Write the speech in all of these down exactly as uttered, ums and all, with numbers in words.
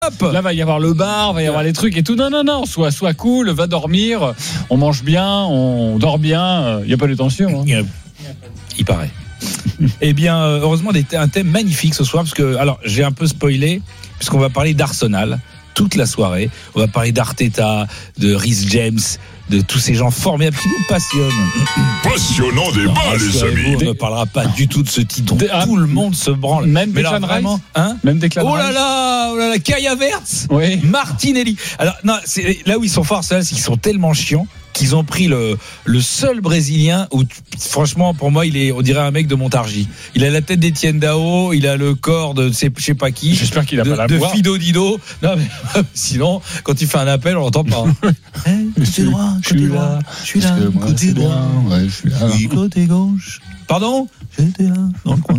Hop. Là, va y avoir le bar, va y avoir les trucs et tout. Non, non, non, sois, sois cool, va dormir. On mange bien, on dort bien. Il n'y a pas de tension. Hein. Il paraît. Eh bien, heureusement, un thème magnifique ce soir, parce que, alors, j'ai un peu spoilé, puisqu'on va parler d'Arsenal toute la soirée. On va parler d'Arteta, de Reece James, de tous ces gens formidables qui nous passionnent. Passionnant débat, non, les amis. On ne parlera pas du tout de ce titre dont ah, tout le monde se branle. Même Declan Rice, hein même Declan Oh là là, oh là là, Kai Havertz, oui. Martinelli. Alors non, c'est là où ils sont forts, c'est qu'ils sont tellement chiants qu'ils ont pris le le seul Brésilien où franchement pour moi il est, on dirait un mec de Montargis. Il a la tête d'Etienne Dao, il a le corps de je sais pas qui. J'espère qu'il a de, pas la de voix. Fido Dido. Non mais sinon quand il fait un appel on l'entend pas. Hey, côté droit, côté droit. Je suis là, côté droit. Ouais, je suis là. Oui, côté gauche. Pardon? J'étais là dans le coin.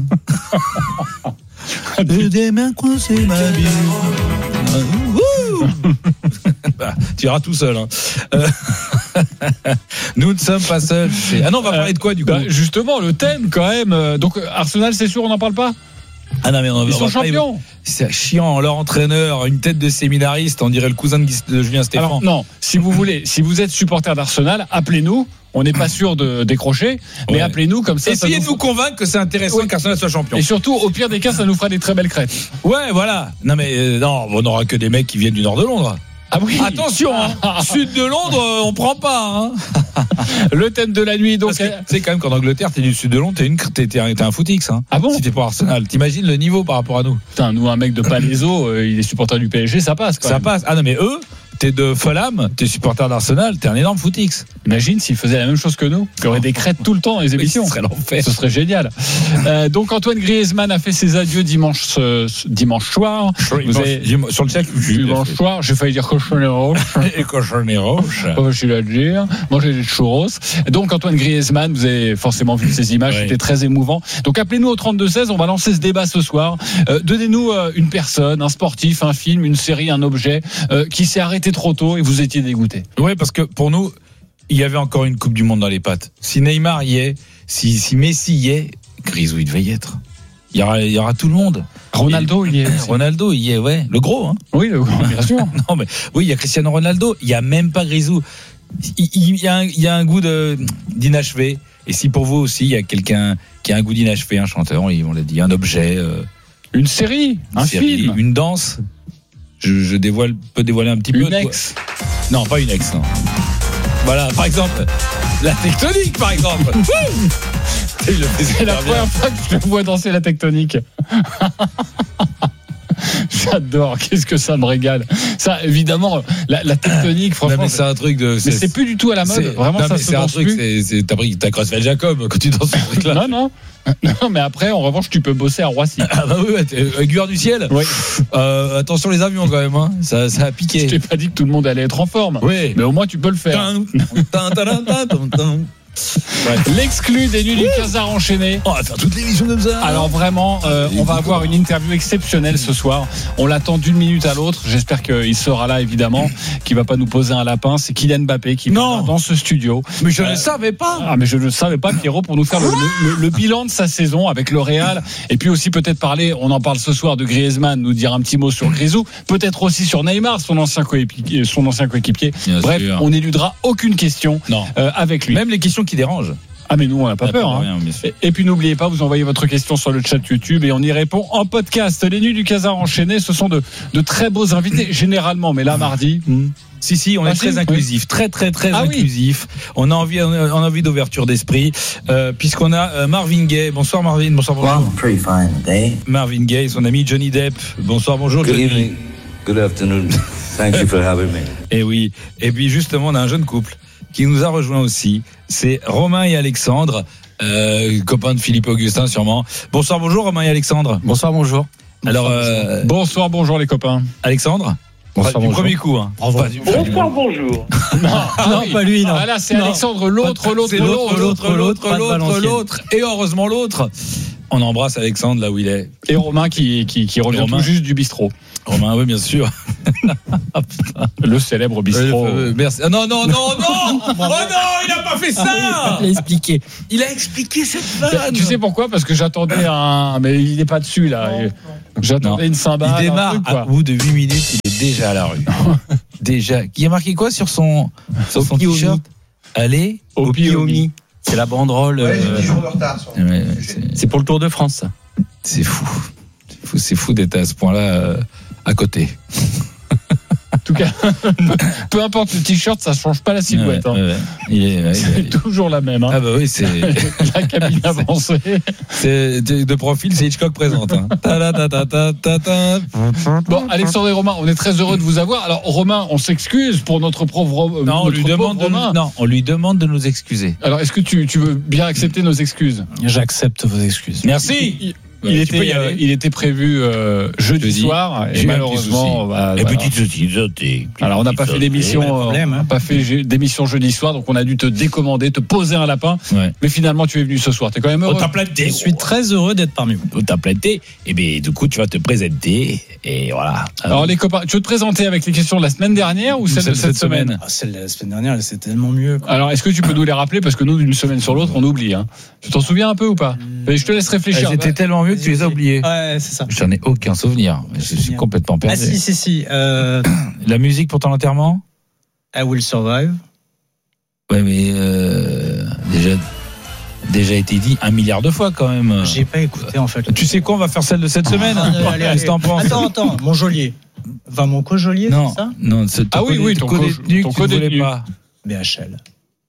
Je des mains coincées ma vie. Bah, tu iras tout seul. Hein. Euh, nous ne sommes pas seuls. C'est... Ah non, on va parler de quoi du coup? Bah, justement, le thème quand même. Donc Arsenal, c'est sûr, on n'en parle pas. Ah non, mais on, ils on sont champions. Pas... C'est chiant, leur entraîneur, une tête de séminariste, on dirait le cousin de Julien Stéphan. Alors, non, si vous voulez, si vous êtes supporter d'Arsenal, appelez-nous. On n'est pas sûr de décrocher, mais ouais. appelez-nous comme ça. Essayez ça de nous convaincre que c'est intéressant ouais. qu'Arsenal soit champion. Et surtout, au pire des cas, ça nous fera des très belles crêtes. Ouais, voilà. Non, mais euh, non, on n'aura que des mecs qui viennent du nord de Londres. Ah oui. Attention, hein. Sud de Londres, on prend pas. Hein. Le thème de la nuit, donc. Tu sais quand même qu'en Angleterre, t'es du sud de Londres, t'es une, t'es, t'es un, t'es un footix. Hein. Ah bon? Si t'es pour Arsenal, t'imagines le niveau par rapport à nous. Putain, nous un mec de Palaiso, euh, il est supporter du P S G, ça passe. Quand ça même. passe. Ah non mais eux. T'es de Fulham, t'es supporter d'Arsenal, t'es un énorme footix. Imagine s'ils faisaient la même chose que nous, qu'il y aurait des crêtes tout le temps dans les émissions. Ce serait l'enfer. Ce serait génial. Euh, donc Antoine Griezmann a fait ses adieux dimanche euh, dimanche soir. Vous avez, sur le chat, dimanche soir, j'ai failli dire cochoneros. Et cochoneros. Pas facile à dire. Manger des churros. Donc Antoine Griezmann, vous avez forcément vu ces images, ouais. C'était très émouvant. Donc appelez-nous au trente-deux seize, on va lancer ce débat ce soir. Euh, donnez-nous euh, une personne, un sportif, un film, une série, un objet euh, qui s'est arrêté trop tôt et vous étiez dégoûté. Oui, parce que pour nous, il y avait encore une Coupe du Monde dans les pattes. Si Neymar y est, si, si Messi y est, Grisou, il devait y être. Il y aura, il y aura tout le monde. Ronaldo, il y est. Aussi. Ronaldo, il y est, ouais. Le gros, hein. Oui, le gros, bien sûr. Non, mais oui, il y a Cristiano Ronaldo. Il y a même pas Grisou. Il, il, y a un, il y a un goût de, d'inachevé. Et si pour vous aussi, il y a quelqu'un qui a un goût d'inachevé, un chanteur, on l'a dit, un objet, euh, une série, une un série, film, une danse. Je, je dévoile, peux dévoiler un petit une peu. Une ex. Non, pas une ex, non. Voilà, par exemple, la tectonique, par exemple. C'est la première fois que je te vois danser la tectonique. J'adore, qu'est-ce que ça me régale. Ça, évidemment, la, la tectonique, franchement. Non, mais c'est un truc de. C'est, mais c'est plus du tout à la mode. C'est, vraiment, non, ça se c'est danse un truc. Plus. C'est, c'est, t'as pris ta Croswell Jacob quand tu danses ce truc-là. Non, non. Non, mais après, en revanche, tu peux bosser à Roissy. Ah bah oui, ouais, aiguilleur du ciel. Oui. Euh, attention les avions quand même, hein. Ça, ça a piqué. Je t'ai pas dit que tout le monde allait être en forme. Oui. Mais au moins, tu peux le faire. Ouais. L'exclu des nuits du Casar enchaîné. On va faire toute l'émission comme ça. Alors vraiment, euh, on va avoir une interview exceptionnelle ce soir. On l'attend d'une minute à l'autre. J'espère qu'il sera là évidemment, qu'il va pas nous poser un lapin. C'est Kylian Mbappé qui viendra dans ce studio. Mais je euh, ne le savais pas. Ah mais je ne savais pas, Pierrot, pour nous faire le, le, le bilan de sa saison avec le Real. Et puis aussi peut-être parler, on en parle ce soir, de Griezmann, nous dire un petit mot sur Grisou, peut-être aussi sur Neymar, son ancien coéquipier. Son ancien coéquipier. Bref, sûr. On n'éludera aucune question euh, avec lui. Même les questions qui dérangent. Ah mais nous on n'a pas on peur. Pas hein. rien, et, et puis n'oubliez pas, vous envoyez votre question sur le chat YouTube et on y répond en podcast. Les nuits du Casar enchaîné, ce sont de, de très beaux invités généralement, mais là mardi. Hmm. Si si, on ah, est très si, inclusif, oui. très très très ah, inclusif. Oui. On a envie, on a envie d'ouverture d'esprit, euh, puisqu'on a euh, Marvin Gaye. Bonsoir Marvin, bonsoir bonjour. Well, pretty fine day. Marvin Gaye, son ami Johnny Depp. Bonsoir bonjour. Good Johnny. evening, good afternoon. Thank you for having me. Et oui, et puis justement, on a un jeune couple qui nous a rejoint aussi. C'est Romain et Alexandre, euh, copains de Philippe Augustin sûrement. Bonsoir, bonjour Romain et Alexandre. Bonsoir, bonjour. Alors, euh, bonsoir, bonjour les copains. Alexandre. Bonsoir, pas bonjour. Du premier coup, hein. Pas du, bonsoir, bonsoir, bonjour. Non, ah non oui. pas lui, non. Ah là, c'est non. Alexandre, l'autre, l'autre, c'est l'autre, l'autre, l'autre, l'autre, l'autre, l'autre, et heureusement l'autre. On embrasse Alexandre là où il est. Et Romain qui, qui, qui revient tout juste du bistrot. Romain, oui, bien sûr. Le célèbre bistrot. Euh, merci. Ah, non, non, non, non. Oh non, il n'a pas fait ça. Il a expliqué. Il a expliqué cette vanne. Tu sais pourquoi ? Parce que j'attendais un. Mais il n'est pas dessus là. Non, non. J'attendais une cymbale. Il démarre un truc, à quoi. bout de huit minutes, il est déjà à la rue. Déjà. Il a marqué quoi sur son, sur son Opiomi. t-shirt? Allez, Opiomi. C'est la banderole. Ouais, j'ai euh, dix jours de retard. sur- Ouais, c'est- C'est pour le Tour de France, ça. C'est fou. C'est fou, c'est fou d'être à ce point-là euh, à côté. En tout cas, peu importe le t-shirt, ça change pas la silhouette. Ouais, hein. ouais, ouais. Il est, ouais, il est- C'est toujours la même. Hein. Ah bah oui, c'est, La cabine avancée. c'est de de profil, c'est Hitchcock présente. Hein. Ta ta ta ta ta ta ta. Bon, Alexandre et Romain, on est très heureux de vous avoir. Alors, Romain, on s'excuse pour notre pauvre, Non, on notre lui pauvre demande de Romain. nous, non, on lui demande de nous excuser. Alors, est-ce que tu, tu veux bien accepter nos excuses? J'accepte vos excuses. Merci. Il, Ouais, il tu peux y était, aller. euh, il était prévu euh, jeudi, Jeudi. soir et J'ai eu un petit malheureusement, souci. bah, Et voilà. petite souci, sauté. Alors, on n'a pas fait d'émission, pas de problème, on n'a hein. pas fait gé- d'émission jeudi soir, donc on a dû te décommander, te poser un lapin. Ouais. Mais finalement, tu es venu ce soir. T'es quand même On heureux. t'a planté. Je suis très heureux d'être parmi vous. On t'a planté. Et bien, du coup, tu vas te présenter. Et voilà. Alors, les copains, tu veux te présenter avec les questions de la semaine dernière ou celles de cette, semaine, Ah, celle de la semaine dernière, c'est tellement mieux. quoi. Alors, est-ce que tu peux nous les rappeler? Parce que nous, d'une semaine sur l'autre, on oublie. Hein. Tu t'en souviens un peu ou pas? Mais je te laisse réfléchir. Elles étaient tellement mieux que tu les as oubliées. Ouais, c'est ça. J'en ai aucun souvenir. Je suis Souvenir. complètement Ah perdu. si, si, si. Euh, La musique pour ton enterrement? I Will Survive. Ouais, mais euh, déjà, déjà été dit un milliard de fois quand même. J'ai pas écouté en fait. Tu sais quoi, on va faire celle de cette semaine. Ah, allez, allez, Qu'est-ce que t'en penses? Attends, attends, mon geôlier. Enfin, mon co-geôlier, Non, c'est ça non, ce- ton Ah oui, co- oui, ton co- co-détenu ton que tu ne voulais co-détenu. pas. B H L.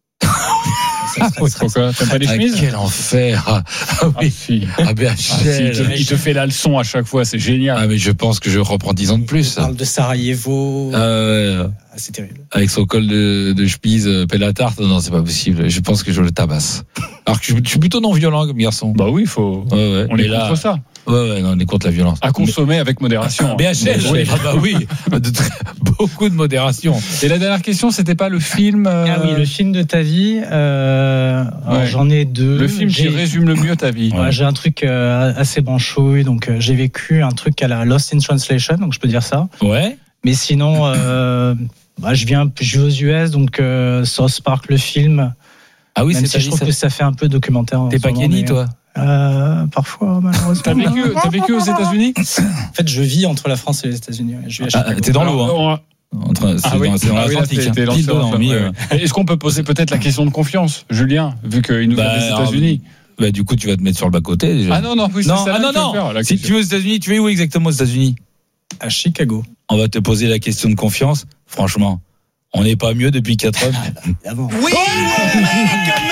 Ah, oui, pourquoi? T'aimes pas les Ah, chemises? quel enfer. Ah Ah, oui, si. ah, B H L. Ah, si, il, te, il te fait la leçon à chaque fois, c'est génial. Ah, mais je pense que je reprends dix ans de plus. On parle de Sarajevo. Ah, ouais, Ah, c'est terrible. avec son col de, de Spies, euh, pelle la tarte, non, c'est pas possible. Je pense que je le tabasse. Alors que je, je suis plutôt non violent comme garçon. Bah oui, faut. Ouais, ouais. On Mais est là, contre ça. Ouais, ouais, non, on est contre la violence. À consommer avec modération. B H L, Oui. ah bah oui, de très- beaucoup de modération. Et la dernière question, c'était pas le film. euh, Ah oui, le film de ta vie. Euh, alors, Ouais. j'en ai deux. le film qui J'ai- résume le mieux ta vie. Ouais, j'ai un truc euh, assez branchouille, donc euh, j'ai vécu un truc à la Lost in Translation, donc je peux dire ça. Ouais. Mais sinon, euh, bah, je viens, je vais aux U S, donc euh, South Park, le film. Ah oui, même c'est si ta je vie, trouve ça. que ça fait un peu documentaire. en T'es ce pas moment, Kenny, mais, toi? euh, Parfois, malheureusement. T'as vécu, t'as vécu aux États-Unis? En fait, je vis entre la France et les États-Unis. Je vis à Ah, Chicago. t'es dans l'eau, hein. Alors, Entre, c'est Ah oui, dans, c'est dans Ah oui, là, l'Atlantique. t'es- hein. t'es lancé Pile dedans, dans le- mis, ouais, euh, ouais. Est-ce qu'on peut poser peut-être la question de confiance, Julien, vu qu'il nous Bah, vient des États-Unis? Bah, du coup, tu vas te mettre sur le bas-côté, déjà. Ah non, non, oui, c'est non, celle-là ah, non, que je veux non. faire, la Si question. tu es aux États-Unis, tu es où exactement aux États-Unis? À Chicago. On va te poser la question de confiance. Franchement, on n'est pas mieux depuis quatre ans. Évidemment. Oui, ouais,